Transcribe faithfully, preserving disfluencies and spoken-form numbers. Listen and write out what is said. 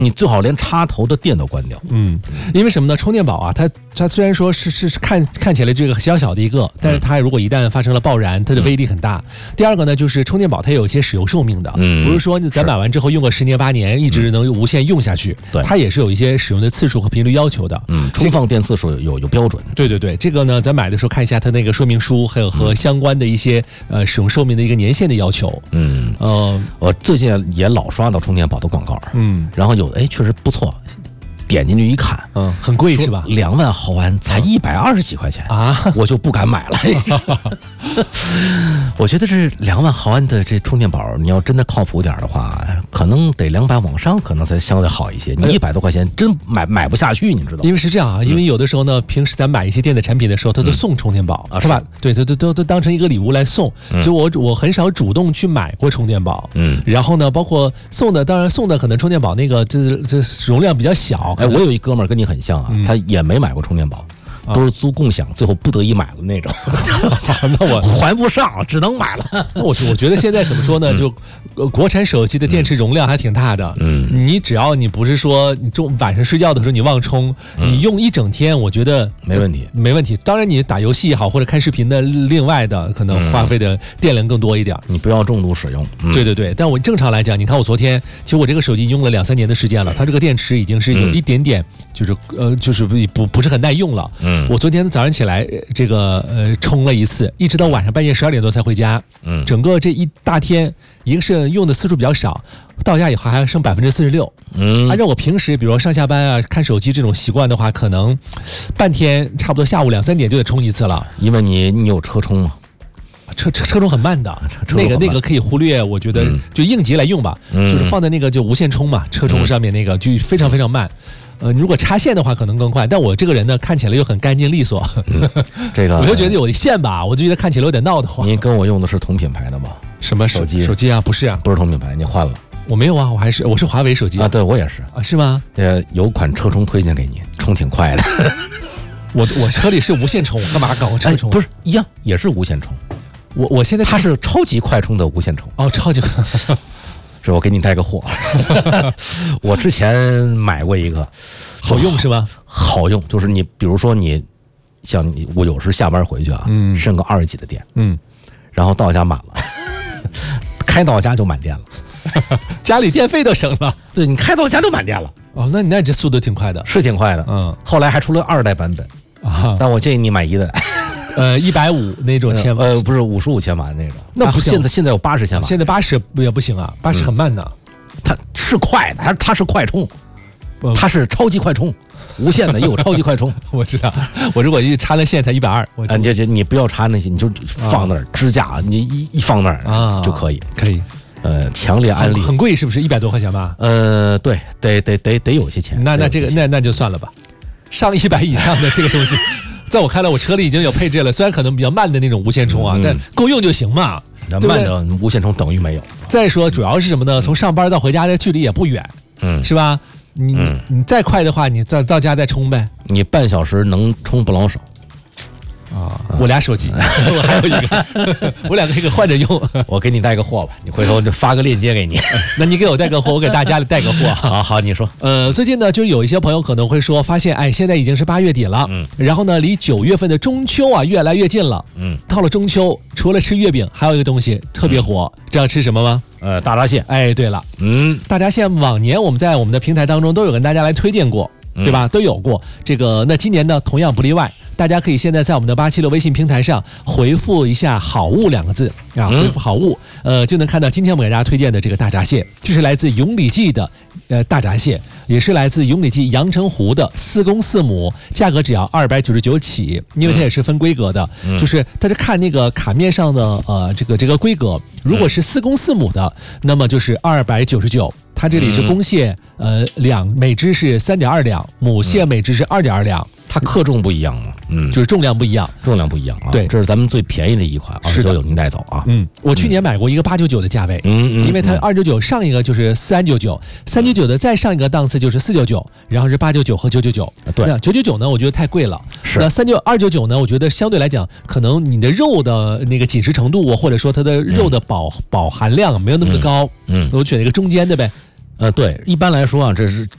你最好连插头的电都关掉。 嗯，因为什么呢？充电宝啊，它它虽然说是是是看看起来这个小小的一个，但是它如果一旦发生了爆燃，它的威力很大。嗯、第二个呢，就是充电宝它有一些使用寿命的，嗯，不是说咱买完之后用个十年八年一直能无限用下去，对、嗯，它也是有一些使用的次数和频率要求的。 嗯，充放电次数有有标准。 对对对，这个呢，咱买的时候看一下它那个说明书，还有和相关的一些呃使用寿命的一个年限的要求。 嗯，呃，我最近也老刷到充电宝的广告，嗯，然后有哎确实不错。点进去一看， 嗯，很贵是吧？ 两万毫安才一百二十几块钱啊，我就不敢买了。我觉得这两万毫安的这充电宝，你要真的靠谱点的话，可能得两百往上，可能才相对好一些。你一百多块钱真买买不下去，你知道？ 因为是这样啊，因为有的时候呢，平时咱买一些电子产品的时候，它都送充电宝，是吧？对，都都都都当成一个礼物来送，所以我我很少主动去买过充电宝。嗯，然后呢，包括送的，当然送的可能充电宝那个这这容量比较小。 哎，我有一哥们儿跟你很像啊，嗯、他也没买过充电宝，都是租共享，最后不得已买了那种。 那我还不上，只能买了。 我我觉得现在怎么说呢？就、呃、国产手机的电池容量还挺大的。嗯，你只要你不是说你中晚上睡觉的时候你忘充，嗯、你用一整天，我觉得没问题， 没问题。当然，你打游戏也好，或者看视频的，另外的可能花费的电量更多一点。 你不要重度使用。 嗯、对对对，但我正常来讲，你看我昨天，其实我这个手机用了两三年的时间了，它这个电池已经是有一点点，就是呃，就是不不是很耐用了。嗯，我昨天早上起来，这个呃充了一次，一直到晚上半夜十二点多才回家。嗯，整个这一大天，一个是用的次数比较少，到家以后还剩百分之四十六。嗯，按照我平时比如上下班啊看手机这种习惯的话，可能半天差不多下午两三点就得充一次了。 因为你你有车充吗？ 车车车充很慢的，那个那个可以忽略，我觉得就应急来用吧，嗯、就是放在那个就无线充嘛，车充上面那个就非常非常慢。呃，如果插线的话可能更快，但我这个人呢看起来又很干净利索，嗯、 这个我就觉得有的线吧，我就觉得看起来有点闹得慌。 您跟我用的是同品牌的吗？ 什么手机？手机啊，不是啊， 不是同品牌，你换了。 我没有啊，我还是我是华为手机啊，对我也是啊，是吗？ 呃，有款车充推荐给你，充挺快的。 我我车里是无线充，干嘛搞车充？ 哎、不是一样，也是无线充。 我我现在它是超级快充的无线充哦，超级快。 是我给你带个货，我之前买过一个， 好用是吧？ 好用，就是你比如说你像你我有时下班回去啊，嗯，剩个二十几的电，嗯，然后到家满了，开到家就满电了， 家里电费都省了。 对，你开到家就满电了。 哦，那你那这速度挺快的， 是挺快的，嗯。后来还出了二代版本啊，但我建议你买一代。 呃，一百五那种千瓦， 呃，不是五十五千瓦那种， 那不行。 现在现在有八十千瓦， 现在八十也不行啊，八十很慢的。 它是快的，它它是快充，它是超级快充，无线的也有超级快充。 我知道，我如果一插那线才一百二， 啊，你就你不要插那些，你就放那儿支架，你一一放那儿啊就可以， 可以。 呃，强烈安利。 很贵是不是？一百多块钱吧？ 呃，对，得得得得有些钱。 那那这个那那就算了吧，上一百以上的这个东西。在我看来，我车里已经有配置了，虽然可能比较慢的那种无线充啊，嗯、但够用就行嘛。 那慢的无线充等于没有。 再说，主要是什么呢？从上班到回家的距离也不远，嗯，是吧？你、嗯、你再快的话，你再到家再充呗。 你半小时能充不老少。 啊，我俩手机，我还有一个，我两个可以换着用。 我给你带个货吧，你回头就发个链接给你。 那你给我带个货，我给大家带个货。 好好，你说。 呃，最近呢，就有一些朋友可能会说，发现哎，现在已经是八月底了，嗯，然后呢，离九月份的中秋啊越来越近了，嗯，到了中秋，除了吃月饼，还有一个东西特别火，嗯、知道吃什么吗？ 呃，大闸蟹。 哎，对了，嗯，大闸蟹往年我们在我们的平台当中都有跟大家来推荐过，嗯、对吧？都有过这个，那今年呢，同样不例外。大家可以现在在我们的八七六微信平台上回复一下“好物”两个字啊，回复“好物”，呃，就能看到今天我们给大家推荐的这个大闸蟹，这是来自永礼记的呃大闸蟹，也是来自永礼记阳澄湖的四公四母，价格只要二百九十九起，因为它也是分规格的，嗯、就是它是看那个卡面上的呃这个这个规格，如果是四公四母的，那么就是二百九十九。它这里是公蟹，呃，两每只是三点二两，母蟹每只是二点二两。 它克重不一样吗？ 嗯，就是重量不一样， 重量不一样啊。 对， 这是咱们最便宜的一款，二九九您带走啊。 嗯，我去年买过一个八九九的价位，嗯嗯，因为它二九九上一个就是三九九，三九九的再上一个档次就是四九九，然后是八九九和九九九。 对， 九九九呢，我觉得太贵了。 是。 那三九二九九呢，我觉得相对来讲，可能你的肉的那个紧实程度，或者说它的肉的饱饱含量没有那么的高。嗯，我选一个中间的呗。 呃，对，一般来说啊，这是